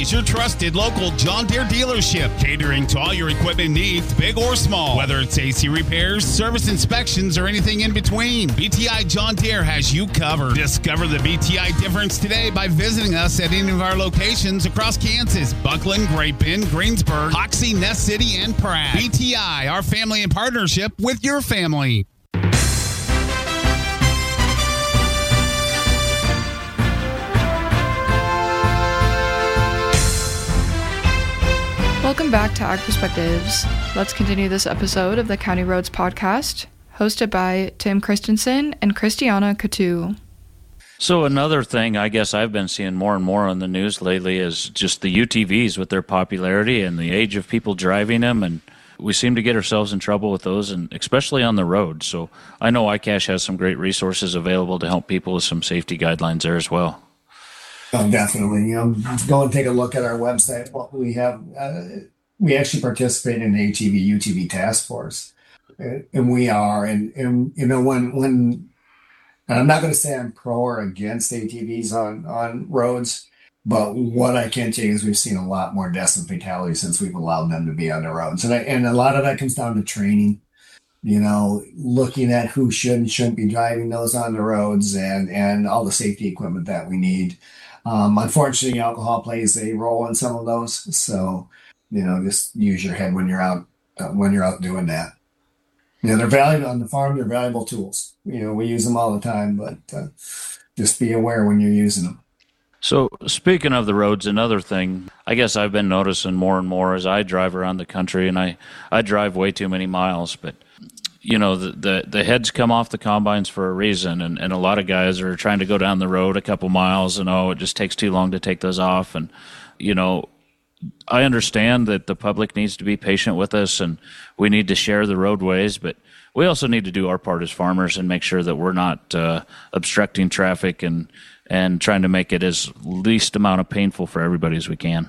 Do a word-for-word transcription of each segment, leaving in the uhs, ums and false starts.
is your trusted local John Deere dealership, catering to all your equipment needs, big or small. Whether it's A C repairs, service inspections, or anything in between, B T I John Deere has you covered. Discover the B T I difference today by visiting us at any of our locations across Kansas, Buckland, Great Bend, Greensburg, Hoxie, Nest City, and Pratt. B T I, our family in partnership with your family. Welcome back to Ag Perspectives. Let's continue this episode of the County Roads Podcast, hosted by Tim Christensen and Christiana Coutu. So another thing I guess I've been seeing more and more on the news lately is just the U T Vs with their popularity and the age of people driving them, and we seem to get ourselves in trouble with those, and especially on the road. So I know iCache has some great resources available to help people with some safety guidelines there as well. Oh, definitely. You know, go and take a look at our website. What we have, uh, we actually participate in the A T V U T V task force, and we are. And, and you know, when when and I'm not going to say I'm pro or against A T Vs on on roads, but what I can tell you is we've seen a lot more deaths and fatalities since we've allowed them to be on the roads, and I, and a lot of that comes down to training. You know, looking at who should and shouldn't be driving those on the roads, and and all the safety equipment that we need. Um, unfortunately, alcohol plays a role in some of those. So, you know, just use your head when you're out, uh, when you're out doing that. You know, they're valuable on the farm. They're valuable tools. You know, we use them all the time, but uh, just be aware when you're using them. So speaking of the roads, another thing I guess I've been noticing more and more as I drive around the country, and I, I drive way too many miles, but you know, the, the, the heads come off the combines for a reason, and, and a lot of guys are trying to go down the road a couple miles, and oh, it just takes too long to take those off. And, you know, I understand that the public needs to be patient with us, and we need to share the roadways, but we also need to do our part as farmers and make sure that we're not uh, obstructing traffic and, and trying to make it as least amount of painful for everybody as we can.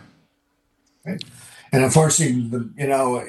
Right. And unfortunately, you know,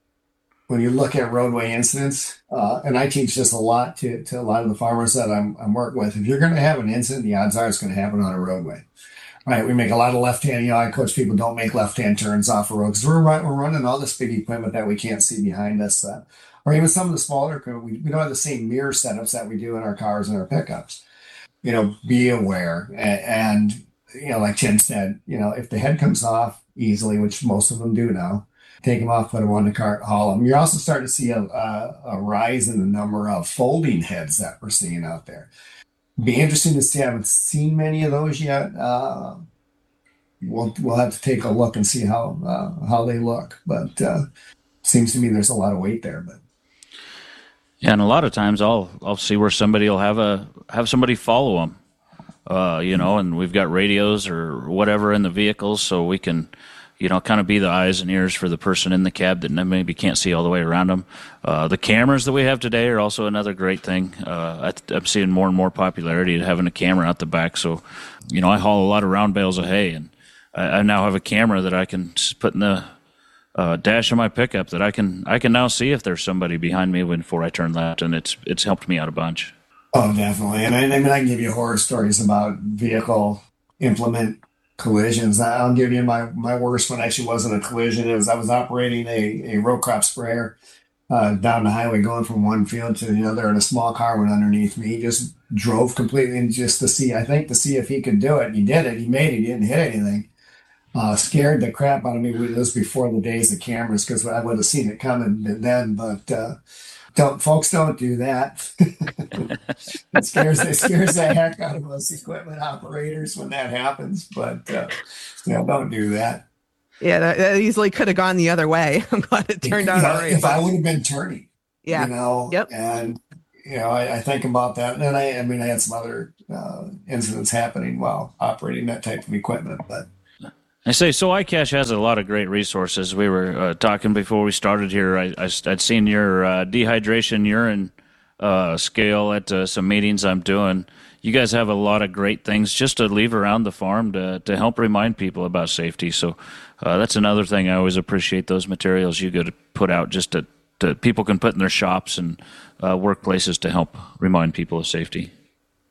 when you look at roadway incidents, uh, and I teach this a lot to, to a lot of the farmers that I'm, I'm working with, if you're going to have an incident, the odds are it's going to happen on a roadway, right? We make a lot of left-hand, you know, I coach people don't make left-hand turns off a road because we're, we're running all this big equipment that we can't see behind us, uh, or even some of the smaller equipment. We, we don't have the same mirror setups that we do in our cars and our pickups. You know, be aware. And, and you know, like Tim said, you know, if the head comes off easily, which most of them do now, take them off, put them on the cart, haul them. You're also starting to see a, a, a rise in the number of folding heads that we're seeing out there. Be interesting to see. I haven't seen many of those yet. Uh, we'll we'll have to take a look and see how uh, how they look. But uh, seems to me there's a lot of weight there. But yeah, and a lot of times I'll I'll see where somebody will have a have somebody follow them, uh, you know, and we've got radios or whatever in the vehicles, so we can, you know, kind of be the eyes and ears for the person in the cab that maybe can't see all the way around them. Uh, the cameras that we have today are also another great thing. Uh, I, I'm seeing more and more popularity in having a camera out the back. So, you know, I haul a lot of round bales of hay, and I, I now have a camera that I can put in the uh, dash of my pickup that I can I can now see if there's somebody behind me before I turn left, and it's it's helped me out a bunch. Oh, definitely. And I, I mean, I can give you horror stories about vehicle implement collisions. I'll give you my, my worst one actually wasn't a collision. It was I was operating a, a row crop sprayer uh, down the highway going from one field to the other, and a small car went underneath me. He just drove completely and just to see, I think to see if he could do it. He did it. He made it. He didn't hit anything. Uh, scared the crap out of me. It was before the days of cameras because I would have seen it coming then, but uh, don't folks don't do that. it scares it scares the heck out of us equipment operators when that happens, but uh, you know, don't do that. Yeah, that, that easily could have gone the other way. I'm glad it turned out all right. If I would have been turning, yeah, you know, yep. And you know, I, I think about that, and then I, I mean, I had some other uh, incidents happening while operating that type of equipment, but. I say, so iCache has a lot of great resources. We were uh, talking before we started here. I, I, I'd seen your uh, dehydration urine uh, scale at uh, some meetings I'm doing. You guys have a lot of great things just to leave around the farm to, to help remind people about safety. So uh, that's another thing. I always appreciate those materials you go to put out just to, to people can put in their shops and uh, workplaces to help remind people of safety.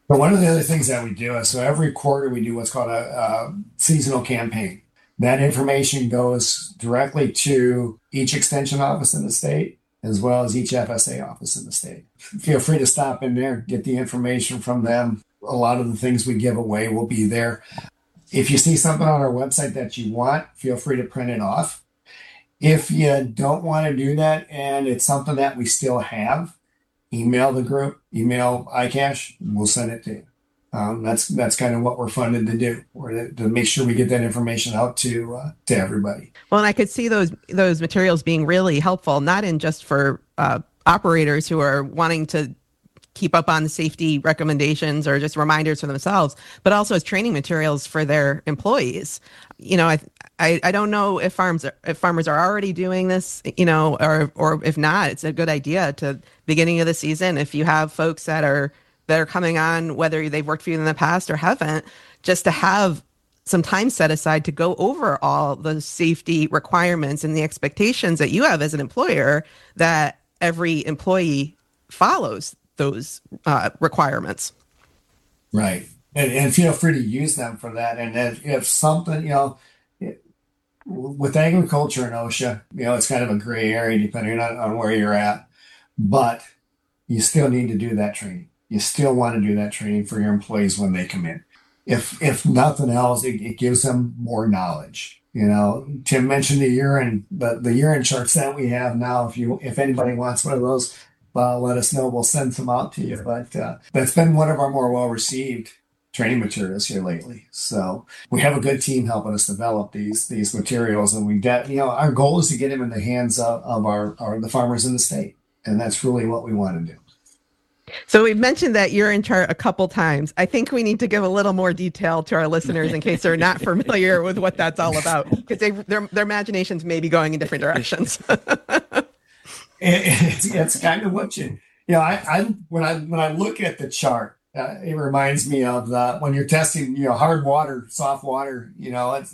But one of the other things that we do is, so every quarter we do what's called a, a seasonal campaign. That information goes directly to each extension office in the state, as well as each F S A office in the state. Feel free to stop in there, get the information from them. A lot of the things we give away will be there. If you see something on our website that you want, feel free to print it off. If you don't want to do that and it's something that we still have, email the group, email iCache, we'll send it to you. Um, that's that's kind of what we're funded to do, or to, to make sure we get that information out to uh, to everybody. Well, and I could see those those materials being really helpful, not in just for uh, operators who are wanting to keep up on the safety recommendations or just reminders for themselves, but also as training materials for their employees. You know, I I, I don't know if farms are, if farmers are already doing this, you know, or or if not, it's a good idea to beginning of the season. If you have folks that are that are coming on, whether they've worked for you in the past or haven't, just to have some time set aside to go over all the safety requirements and the expectations that you have as an employer, that every employee follows those uh, requirements. Right. And, and feel free to use them for that. And if, if something, you know, it, with agriculture in OSHA, you know, it's kind of a gray area depending on, on where you're at, but you still need to do that training. You still want to do that training for your employees when they come in. If if nothing else, it, it gives them more knowledge. You know, Tim mentioned the urine, the, the urine charts that we have now. If you if anybody wants one of those, uh, let us know. We'll send some out to you. But uh, that's been one of our more well-received training materials here lately. So we have a good team helping us develop these these materials, and we get, you know, our goal is to get them in the hands of, of our, our the farmers in the state, and that's really what we want to do. So we've mentioned that urine chart a couple times. I think we need to give a little more detail to our listeners in case they're not familiar with what that's all about, because they their their imaginations may be going in different directions. it's, it's kind of what you you know. I, I when I when I look at the chart, uh, it reminds me of the, when you're testing, you know, hard water, soft water. You know, it's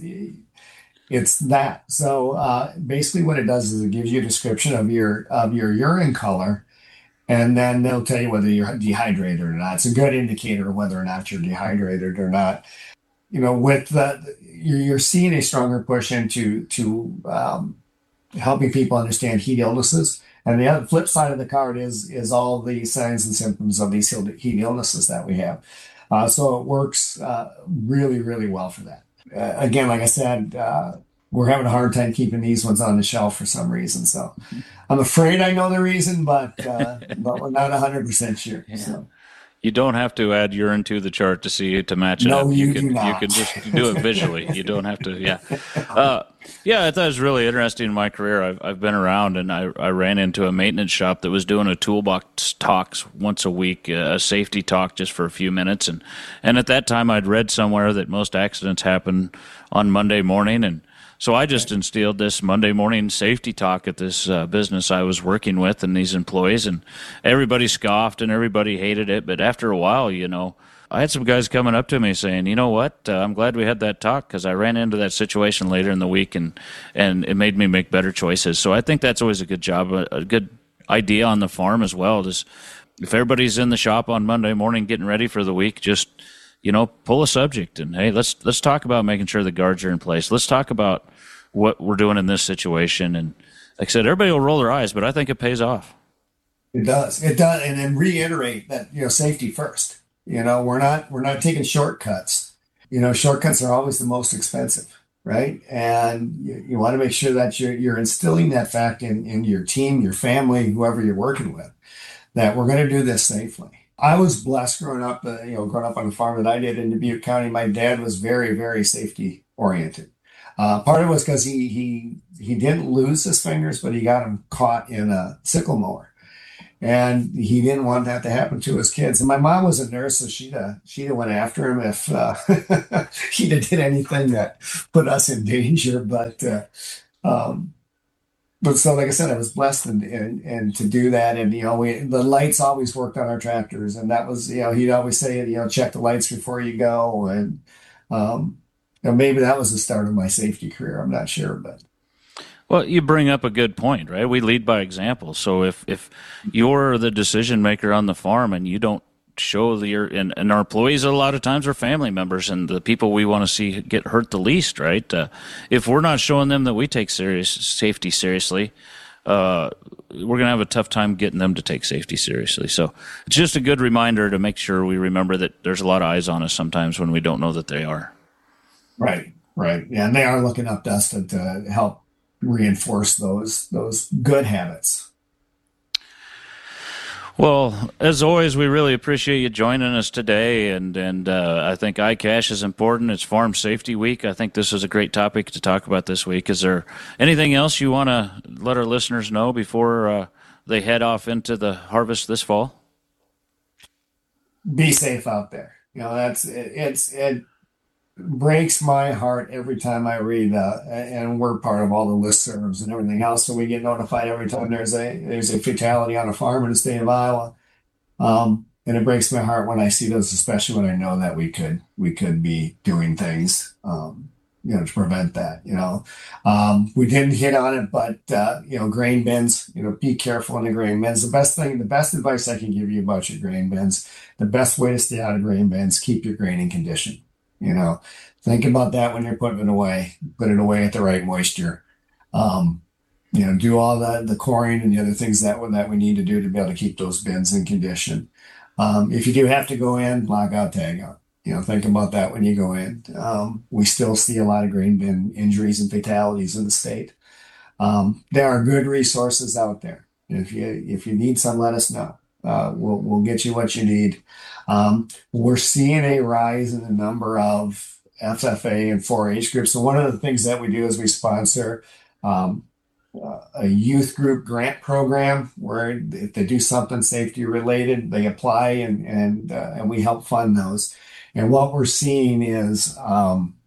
it's that. So uh, basically, what it does is it gives you a description of your of your urine color. And then they'll tell you whether you're dehydrated or not. It's a good indicator of whether or not you're dehydrated or not. You know, with the, you're, you're seeing a stronger push into to um, helping people understand heat illnesses. And the other flip side of the card is is all the signs and symptoms of these heat illnesses that we have. Uh, so it works uh, really, really well for that. Uh, again, like I said, uh, we're having a hard time keeping these ones on the shelf for some reason. So I'm afraid I know the reason, but uh, but we're not one hundred percent sure. Yeah. So. You don't have to add urine to the chart to see to match it no, up. You, you can do not. you can just do it visually. You don't have to. Yeah, uh, yeah. I thought it was really interesting in my career. I've I've been around, and I I ran into a maintenance shop that was doing a toolbox talks once a week, a safety talk just for a few minutes, and and at that time I'd read somewhere that most accidents happen on Monday morning, and so I just instilled this Monday morning safety talk at this uh, business I was working with and these employees, and everybody scoffed and everybody hated it. But after a while, you know, I had some guys coming up to me saying, you know what, uh, I'm glad we had that talk because I ran into that situation later in the week, and, and it made me make better choices. So I think that's always a good job, a, a good idea on the farm as well. Just, if everybody's in the shop on Monday morning getting ready for the week, just, you know, pull a subject and, hey, let's let's talk about making sure the guards are in place. Let's talk about what we're doing in this situation. And like I said, everybody will roll their eyes, but I think it pays off. It does. It does. And then reiterate that, you know, safety first. You know, we're not we're not taking shortcuts. You know, shortcuts are always the most expensive, right? And you, you want to make sure that you're you're instilling that fact in, in your team, your family, whoever you're working with, that we're going to do this safely. I was blessed growing up, uh, you know, growing up on the farm that I did in Dubuque County. My dad was very, very safety oriented. Uh, part of it was because he he he didn't lose his fingers, but he got them caught in a sickle mower, and he didn't want that to happen to his kids. And my mom was a nurse, so she'd uh, she'd have went after him if uh, he'd have did anything that put us in danger. But uh, um, But so, like I said, I was blessed and, and, and to do that. And, you know, we, the lights always worked on our tractors. And that was, you know, he'd always say, you know, check the lights before you go. And, um, you know, maybe that was the start of my safety career. I'm not sure, but. Well, you bring up a good point, right? We lead by example. So if, if you're the decision maker on the farm and you don't show the and, and our employees a lot of times are family members and the people we want to see get hurt the least, right? Uh, if we're not showing them that we take serious safety seriously, uh, we're going to have a tough time getting them to take safety seriously. So it's just a good reminder to make sure we remember that there's a lot of eyes on us sometimes when we don't know that they are. Right, right. Yeah, and they are looking up to us to, to help reinforce those those good habits. Well, as always, we really appreciate you joining us today, and and uh, I think I CASH is important. It's Farm Safety Week. I think this is a great topic to talk about this week. Is there anything else you want to let our listeners know before uh, they head off into the harvest this fall? Be safe out there. You know, that's it, it's it breaks my heart every time I read, uh, and we're part of all the listservs and everything else, so we get notified every time there's a there's a fatality on a farm in the state of Iowa. Um, and it breaks my heart when I see those, especially when I know that we could we could be doing things, um, you know, to prevent that. You know, um, we didn't hit on it, but uh, you know, grain bins. You know, be careful in the grain bins. The best thing, the best advice I can give you about your grain bins, the best way to stay out of grain bins, keep your grain in condition. You know, think about that when you're putting it away. Put it away at the right moisture. Um, you know, do all the the coring and the other things that that we need to do to be able to keep those bins in condition. Um, if you do have to go in, lock out, tag out. You know, think about that when you go in. Um, we still see a lot of grain bin injuries and fatalities in the state. Um, there are good resources out there. If you if you need some, let us know. Uh, we'll we'll get you what you need. Um, we're seeing a rise in the number of F F A and four H groups. So one of the things that we do is we sponsor um, uh, a youth group grant program where if they do something safety related, they apply and and uh, and we help fund those. And what we're seeing is um,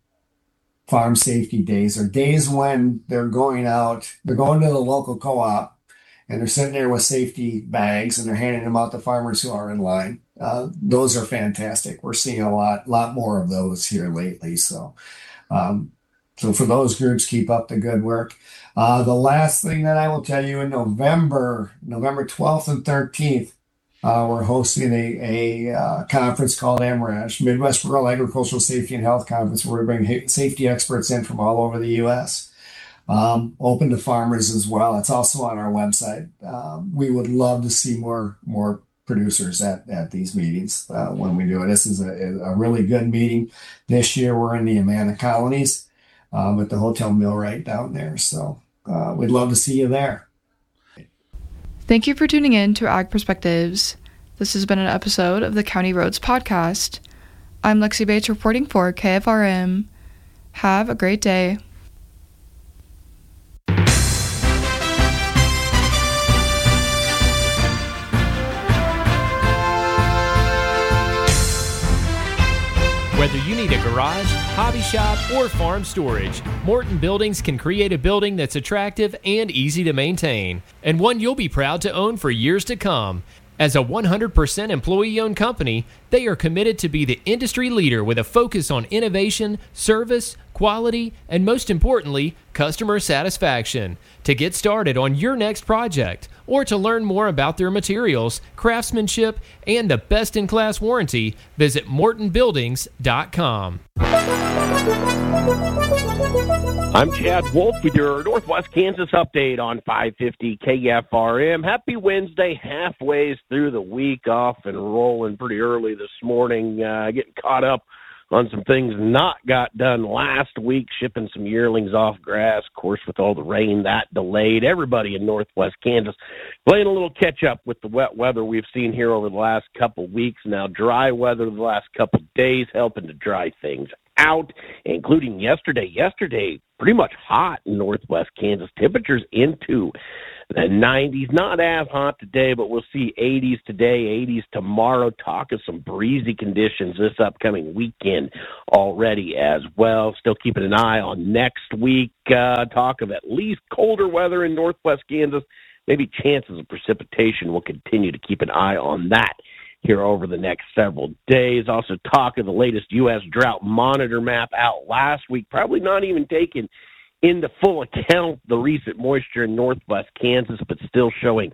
farm safety days or days when they're going out, they're going to the local co-op. And they're sitting there with safety bags and they're handing them out to farmers who are in line. Uh, those are fantastic. We're seeing a lot, lot more of those here lately. So, um, so for those groups, keep up the good work. Uh, the last thing that I will tell you in November, November twelfth and thirteenth, uh, we're hosting a, a uh, conference called M R A S H, Midwest Rural Agricultural Safety and Health Conference, where we bring safety experts in from all over the U S Um, open to farmers as well. It's also on our website. Um, we would love to see more more producers at, at these meetings uh, when we do it. This is a, a really good meeting. This year we're in the Amana Colonies um, at the Hotel Millwright down there. So uh, we'd love to see you there. Thank you for tuning in to Ag Perspectives. This has been an episode of the County Roads Podcast. I'm Lexi Bates reporting for K F R M. Have a great day. Whether you need a garage, hobby shop, or farm storage, Morton Buildings can create a building that's attractive and easy to maintain, and one you'll be proud to own for years to come. As a one hundred percent employee-owned company, they are committed to be the industry leader with a focus on innovation, service, quality, and most importantly, customer satisfaction. To get started on your next project, or to learn more about their materials, craftsmanship, and the best-in-class warranty, visit morton buildings dot com. I'm Chad Wolf with your Northwest Kansas update on five fifty K F R M. Happy Wednesday, halfway through the week, off and rolling pretty early this morning, uh, getting caught up on some things not got done last week, shipping some yearlings off grass. Of course, with all the rain, that delayed everybody in Northwest Kansas playing a little catch-up with the wet weather we've seen here over the last couple weeks. Now, dry weather the last couple days helping to dry things out, including yesterday. Yesterday, pretty much hot in Northwest Kansas. Temperatures into the nineties. Not as hot today, but we'll see eighties today, eighties tomorrow. Talk of some breezy conditions this upcoming weekend already as well. Still keeping an eye on next week. Uh, talk of at least colder weather in Northwest Kansas. Maybe chances of precipitation. We'll continue to keep an eye on that here over the next several days. Also talk of the latest U S drought monitor map out last week, probably not even taking into full account the recent moisture in Northwest Kansas, but still showing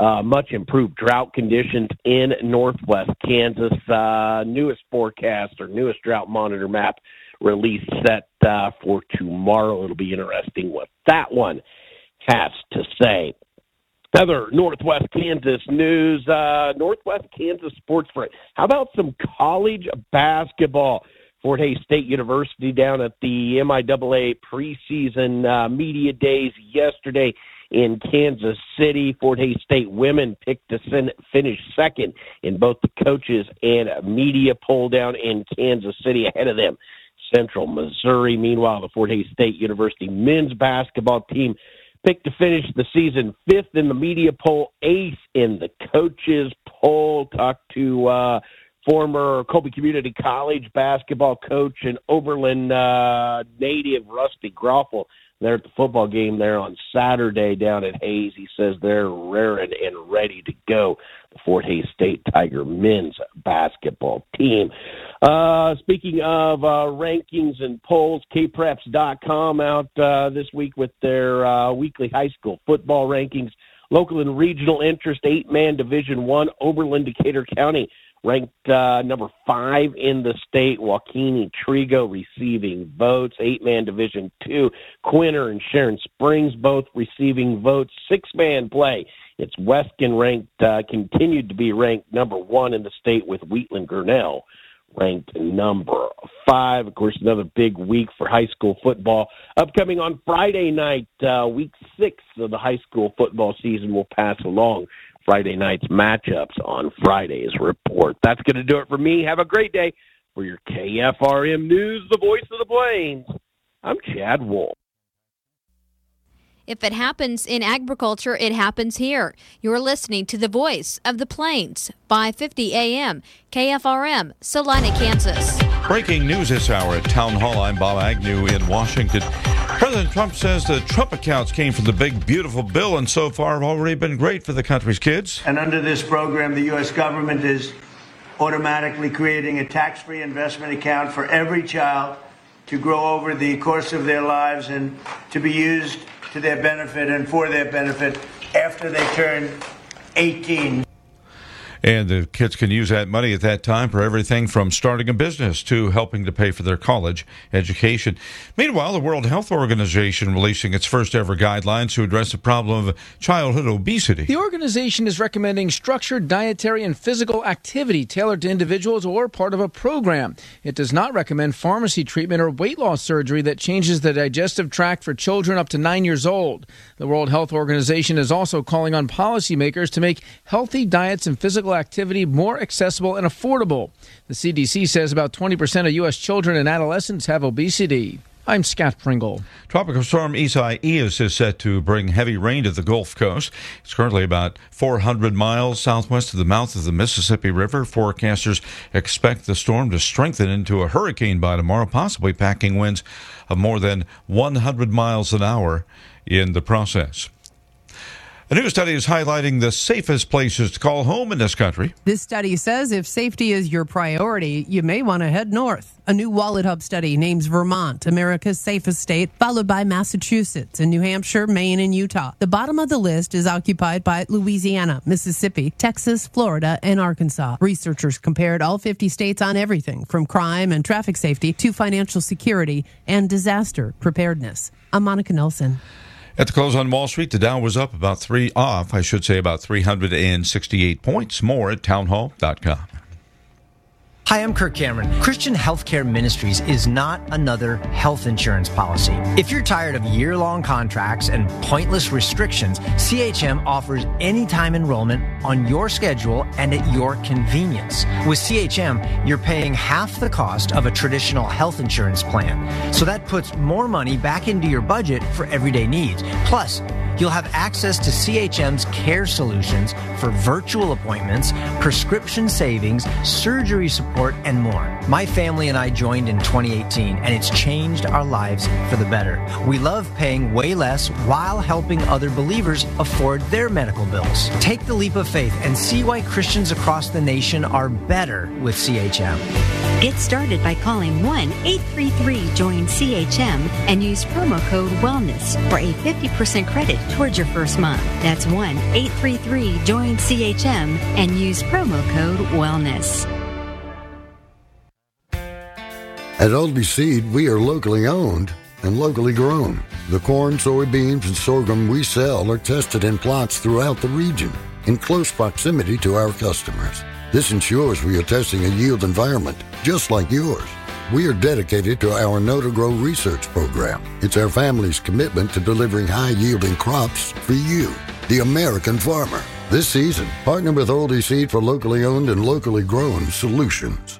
uh, much improved drought conditions in northwest Kansas. Uh, newest forecast or newest drought monitor map release set uh, for tomorrow. It'll be interesting what that one has to say. Other Northwest Kansas news, uh, Northwest Kansas Sports Front. How about some college basketball? Fort Hays State University down at the M I A A preseason uh, media days yesterday in Kansas City. Fort Hays State women picked to sin- finish second in both the coaches and media poll down in Kansas City. Ahead of them, Central Missouri. Meanwhile, the Fort Hays State University men's basketball team picked to finish the season fifth in the media poll, eighth in the coaches poll. Talked to uh, former Colby Community College basketball coach and Oberlin uh, native Rusty Groffel there at the football game there on Saturday down at Hays. He says they're raring and ready to go, the Fort Hays State Tiger men's basketball team. Uh, speaking of uh, rankings and polls, K preps dot com out uh, this week with their uh, weekly high school football rankings. Local and regional interest, eight-man Division One, Oberlin, Decatur County ranked uh, number five in the state. Joaquin Trigo receiving votes. Eight-man Division Two, Quinter and Sharon Springs both receiving votes. Six-man play, it's Weskin ranked, uh, continued to be ranked number one in the state with Wheatland Grinnell ranked number five. Of course, another big week for high school football. Upcoming on Friday night, uh, week six of the high school football season will pass along Friday night's matchups on Friday's report. That's going to do it for me. Have a great day. For your K F R M News, the voice of the Plains, I'm Chad Wolf. If it happens in agriculture, it happens here. You're listening to the voice of the Plains, five fifty A M, K F R M, Salina, Kansas. Breaking news this hour at Town Hall. I'm Bob Agnew in Washington. President Trump says the Trump accounts came from the big, beautiful bill and so far have already been great for the country's kids. And under this program, the U S government is automatically creating a tax-free investment account for every child to grow over the course of their lives and to be used to their benefit and for their benefit after they turn eighteen. And the kids can use that money at that time for everything from starting a business to helping to pay for their college education. Meanwhile, the World Health Organization releasing its first ever guidelines to address the problem of childhood obesity. The organization is recommending structured dietary and physical activity tailored to individuals or part of a program. It does not recommend pharmacy treatment or weight loss surgery that changes the digestive tract for children up to nine years old. The World Health Organization is also calling on policymakers to make healthy diets and physical activity more accessible and affordable. The C D C says about twenty percent of U S children and adolescents have obesity. I'm Scott Pringle. Tropical storm Isaias is set to bring heavy rain to the Gulf Coast. It's currently about four hundred miles southwest of the mouth of the Mississippi River. Forecasters expect the storm to strengthen into a hurricane by tomorrow, possibly packing winds of more than one hundred miles an hour in the process. A new study is highlighting the safest places to call home in this country. This study says if safety is your priority, you may want to head north. A new Wallet Hub study names Vermont America's safest state, followed by Massachusetts and New Hampshire, Maine, and Utah. The bottom of the list is occupied by Louisiana, Mississippi, Texas, Florida, and Arkansas. Researchers compared all fifty states on everything from crime and traffic safety to financial security and disaster preparedness. I'm Monica Nelson. At the close on Wall Street, the Dow was up about three off, I should say about three hundred sixty-eight points. More at townhall dot com. Hi, I'm Kirk Cameron. Christian Healthcare Ministries is not another health insurance policy. If you're tired of year-long contracts and pointless restrictions, C H M offers anytime enrollment on your schedule and at your convenience. With C H M, you're paying half the cost of a traditional health insurance plan. So that puts more money back into your budget for everyday needs. Plus, you'll have access to C H M's care solutions for virtual appointments, prescription savings, surgery support, and more. My family and I joined in twenty eighteen, and it's changed our lives for the better. We love paying way less while helping other believers afford their medical bills. Take the leap of faith and see why Christians across the nation are better with C H M. Get started by calling one eight three three join C H M and use promo code WELLNESS for a fifty percent credit towards your first month. That's one eight three three join C H M and use promo code WELLNESS. At Aldi Seed, we are locally owned and locally grown. The corn, soybeans, and sorghum we sell are tested in plots throughout the region in close proximity to our customers. This ensures we are testing a yield environment just like yours. We are dedicated to our Know to Grow research program. It's our family's commitment to delivering high-yielding crops for you, the American farmer. This season, partner with Aldi Seed for locally owned and locally grown solutions.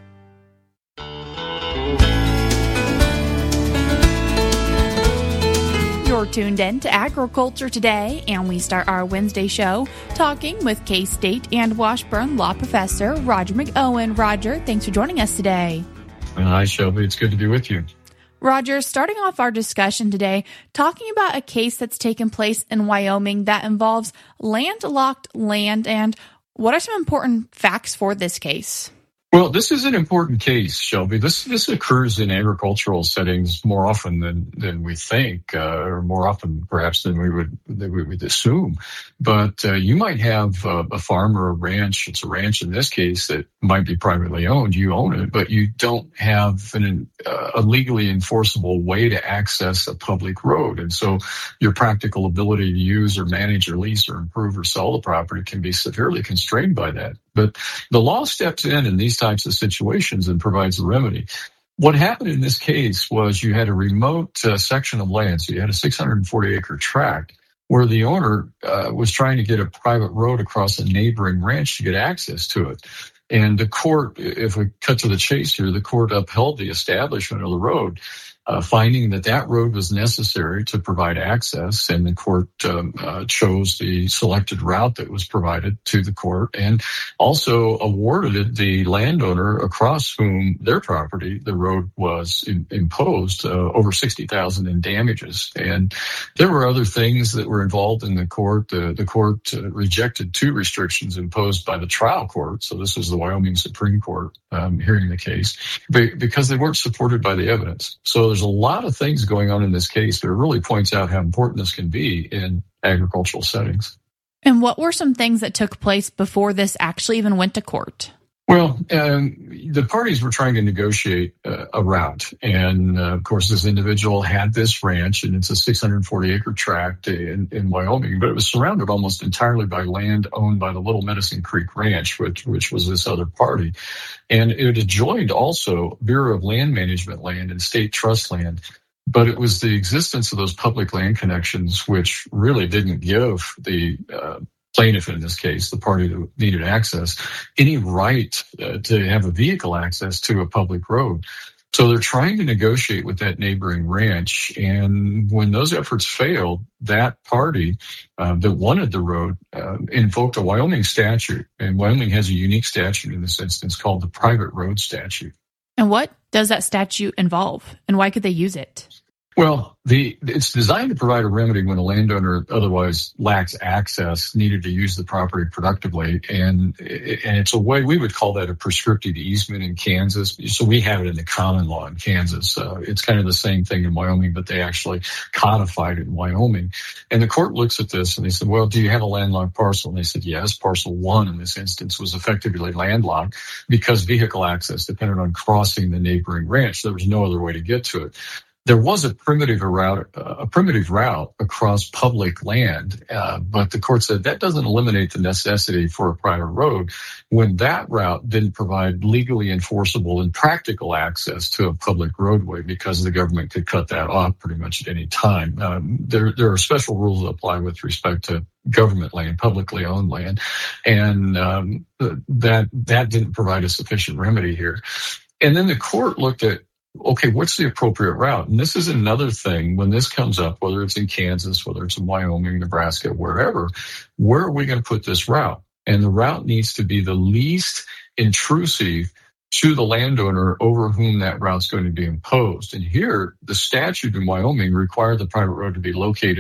You're tuned in to Agriculture Today, and we start our Wednesday show talking with K-State and Washburn law professor Roger McOwen. Roger, thanks for joining us today. Hi, Shelby. It's good to be with you. Roger, starting off our discussion today, talking about a case that's taken place in Wyoming that involves landlocked land, and what are some important facts for this case? Well, this is an important case, Shelby. This this occurs in agricultural settings more often than than we think, uh, or more often perhaps than we would than we would assume. But uh, you might have uh, a farm or a ranch. It's a ranch in this case that might be privately owned. You own it, but you don't have an, uh, a legally enforceable way to access a public road, and so your practical ability to use or manage or lease or improve or sell the property can be severely constrained by that. But the law steps in in these types of situations and provides a remedy. What happened in this case was you had a remote uh, section of land, so you had a six hundred forty acre tract where the owner uh, was trying to get a private road across a neighboring ranch to get access to it. And the court, if we cut to the chase here, the court upheld the establishment of the road, uh, finding that that road was necessary to provide access, and the court um, uh, chose the selected route that was provided to the court, and also awarded the landowner across whom their property, the road was in, imposed, uh, over sixty thousand dollars in damages. And there were other things that were involved in the court. The, the court uh, rejected two restrictions imposed by the trial court, so this was the Wyoming Supreme Court um, hearing the case, because they weren't supported by the evidence. So there's a lot of things going on in this case, but it really points out how important this can be in agricultural settings. And what were some things that took place before this actually even went to court? Well, um, the parties were trying to negotiate uh, a route. And, uh, of course, this individual had this ranch, and it's a six hundred forty acre tract in, in Wyoming, but it was surrounded almost entirely by land owned by the Little Medicine Creek Ranch, which, which was this other party. And it adjoined also Bureau of Land Management land and state trust land. But it was the existence of those public land connections which really didn't give the uh, plaintiff, in this case, the party that needed access, any right uh, to have a vehicle access to a public road. So they're trying to negotiate with that neighboring ranch. And when those efforts failed, that party uh, that wanted the road uh, invoked a Wyoming statute. And Wyoming has a unique statute in this instance called the Private Road Statute. And what does that statute involve, and why could they use it? Well, the it's designed to provide a remedy when a landowner otherwise lacks access, needed to use the property productively, and and it's a way, we would call that a prescriptive easement in Kansas. So we have it in the common law in Kansas. Uh, it's kind of the same thing in Wyoming, but they actually codified it in Wyoming. And the court looks at this and they said, well, do you have a landlocked parcel? And they said, yes. Parcel one in this instance was effectively landlocked because vehicle access depended on crossing the neighboring ranch. There was no other way to get to it. There was a primitive route, a primitive route across public land, uh, but the court said that doesn't eliminate the necessity for a private road when that route didn't provide legally enforceable and practical access to a public roadway, because the government could cut that off pretty much at any time. Um, there, there are special rules that apply with respect to government land, publicly owned land, and um, that that didn't provide a sufficient remedy here. And then the court looked at, okay, what's the appropriate route? And this is another thing when this comes up, whether it's in Kansas, whether it's in Wyoming, Nebraska, wherever, where are we going to put this route? And the route needs to be the least intrusive to the landowner over whom that route's going to be imposed. And here, the statute in Wyoming required the private road to be located